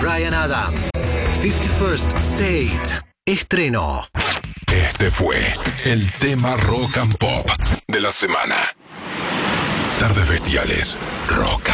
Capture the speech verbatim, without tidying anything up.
Bryan Adams, fifty-first State. Estreno. Este fue el tema rock and pop de la semana. Tardes Bestiales, rock.